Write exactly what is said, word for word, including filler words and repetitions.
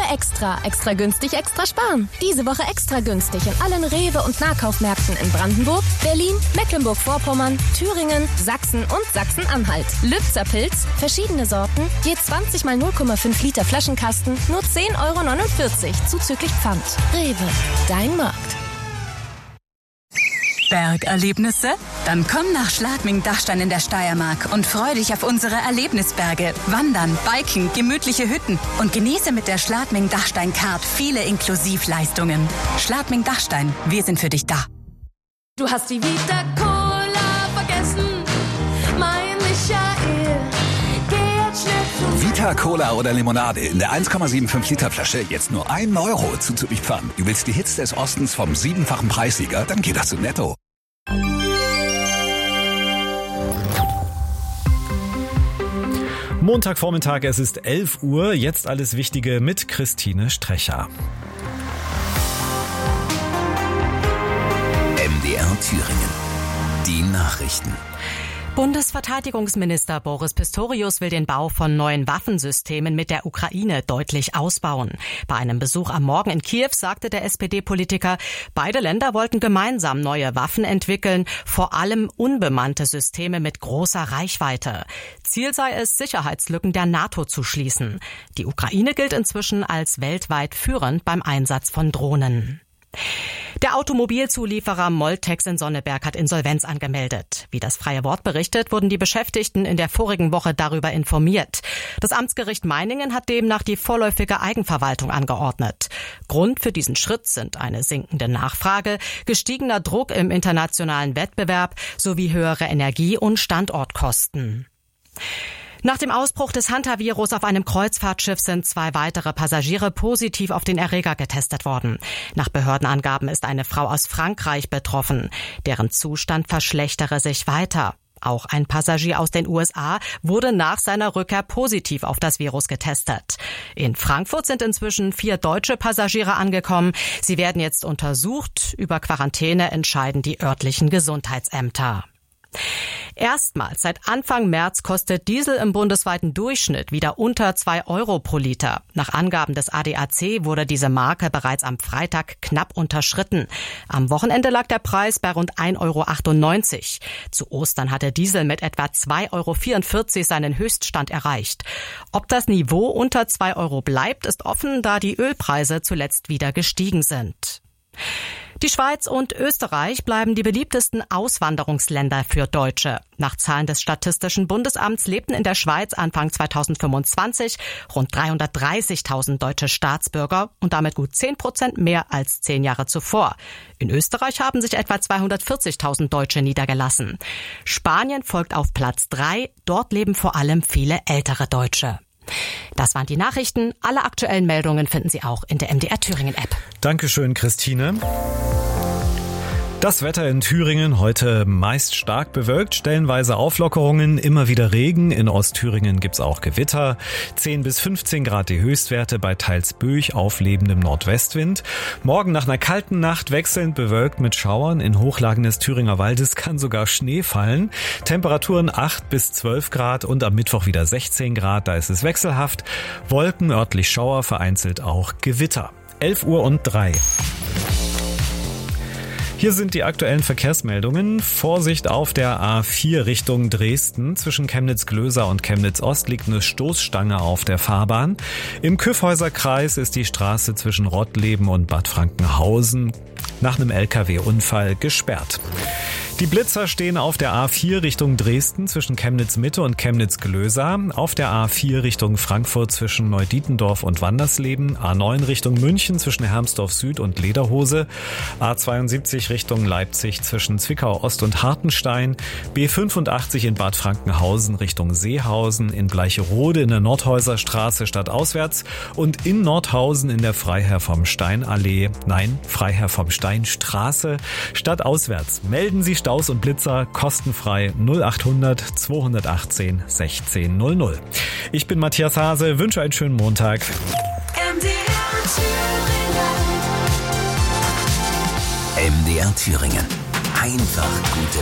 Extra. Extra günstig, extra sparen. Diese Woche extra günstig in allen Rewe- und Nahkaufmärkten in Brandenburg, Berlin, Mecklenburg-Vorpommern, Thüringen, Sachsen und Sachsen-Anhalt. Lübzer Pilz, verschiedene Sorten, je zwanzig mal null Komma fünf Liter Flaschenkasten, nur zehn Euro neunundvierzig, zuzüglich Pfand. Rewe, dein Markt. Bergerlebnisse? Dann komm nach Schladming-Dachstein in der Steiermark und freu dich auf unsere Erlebnisberge. Wandern, Biken, gemütliche Hütten und genieße mit der Schladming-Dachstein-Card viele Inklusivleistungen. Schladming-Dachstein, wir sind für dich da. Du hast die Vita Cola vergessen, mein Michael. Geh jetzt schnell zu Vita Cola oder Limonade in der eins Komma fünfundsiebzig Liter Flasche jetzt nur ein Euro zuzüglich Pfand. Du willst die Hits des Ostens vom siebenfachen Preissieger? Dann geht das zu Netto. Montagvormittag, es ist elf Uhr, jetzt alles Wichtige mit Christine Strecher. M D R Thüringen. Die Nachrichten. Bundesverteidigungsminister Boris Pistorius will den Bau von neuen Waffensystemen mit der Ukraine deutlich ausbauen. Bei einem Besuch am Morgen in Kiew sagte der S P D-Politiker, beide Länder wollten gemeinsam neue Waffen entwickeln, vor allem unbemannte Systeme mit großer Reichweite. Ziel sei es, Sicherheitslücken der NATO zu schließen. Die Ukraine gilt inzwischen als weltweit führend beim Einsatz von Drohnen. Der Automobilzulieferer Moltex in Sonneberg hat Insolvenz angemeldet. Wie das Freie Wort berichtet, wurden die Beschäftigten in der vorigen Woche darüber informiert. Das Amtsgericht Meiningen hat demnach die vorläufige Eigenverwaltung angeordnet. Grund für diesen Schritt sind eine sinkende Nachfrage, gestiegener Druck im internationalen Wettbewerb sowie höhere Energie- und Standortkosten. Nach dem Ausbruch des Hantavirus auf einem Kreuzfahrtschiff sind zwei weitere Passagiere positiv auf den Erreger getestet worden. Nach Behördenangaben ist eine Frau aus Frankreich betroffen. Deren Zustand verschlechtere sich weiter. Auch ein Passagier aus den U S A wurde nach seiner Rückkehr positiv auf das Virus getestet. In Frankfurt sind inzwischen vier deutsche Passagiere angekommen. Sie werden jetzt untersucht. Über Quarantäne entscheiden die örtlichen Gesundheitsämter. Erstmals seit Anfang März kostet Diesel im bundesweiten Durchschnitt wieder unter zwei Euro pro Liter. Nach Angaben des A D A C wurde diese Marke bereits am Freitag knapp unterschritten. Am Wochenende lag der Preis bei rund ein Euro achtundneunzig. Zu Ostern hatte Diesel mit etwa zwei Euro vierundvierzig seinen Höchststand erreicht. Ob das Niveau unter zwei Euro bleibt, ist offen, da die Ölpreise zuletzt wieder gestiegen sind. Die Schweiz und Österreich bleiben die beliebtesten Auswanderungsländer für Deutsche. Nach Zahlen des Statistischen Bundesamts lebten in der Schweiz Anfang zweitausendfünfundzwanzig rund dreihundertdreißigtausend deutsche Staatsbürger und damit gut zehn Prozent mehr als zehn Jahre zuvor. In Österreich haben sich etwa zweihundertvierzigtausend Deutsche niedergelassen. Spanien folgt auf Platz drei. Dort leben vor allem viele ältere Deutsche. Das waren die Nachrichten. Alle aktuellen Meldungen finden Sie auch in der M D R Thüringen App. Dankeschön, Christine. Das Wetter in Thüringen heute meist stark bewölkt, stellenweise Auflockerungen, immer wieder Regen. In Ostthüringen gibt's auch Gewitter. zehn bis fünfzehn Grad die Höchstwerte bei teils böig auflebendem Nordwestwind. Morgen nach einer kalten Nacht wechselnd bewölkt mit Schauern. In Hochlagen des Thüringer Waldes kann sogar Schnee fallen. Temperaturen acht bis zwölf Grad und am Mittwoch wieder sechzehn Grad. Da ist es wechselhaft. Wolken, örtlich Schauer, vereinzelt auch Gewitter. elf Uhr und drei. Hier sind die aktuellen Verkehrsmeldungen. Vorsicht auf der A vier Richtung Dresden. Zwischen Chemnitz-Glöser und Chemnitz-Ost liegt eine Stoßstange auf der Fahrbahn. Im Kyffhäuser-Kreis ist die Straße zwischen Rottleben und Bad Frankenhausen nach einem L K W-Unfall gesperrt. Die Blitzer stehen auf der A vier Richtung Dresden zwischen Chemnitz-Mitte und Chemnitz-Glöser, auf der A vier Richtung Frankfurt zwischen Neudietendorf und Wandersleben, A neun Richtung München zwischen Hermsdorf Süd und Lederhose, A zweiundsiebzig Richtung Leipzig zwischen Zwickau Ost und Hartenstein, B fünfundachtzig in Bad Frankenhausen Richtung Seehausen, in Bleicherode in der Nordhäuserstraße stadtauswärts und in Nordhausen in der Freiherr vom Stein Allee, nein, Freiherr vom Stein Straße stadtauswärts. Melden Sie Staus und Blitzer kostenfrei null achthundert zweihundertachtzehn sechzehn null null. Ich bin Matthias Hase, wünsche einen schönen Montag. M D R Thüringen. M D R Thüringen. Einfach gute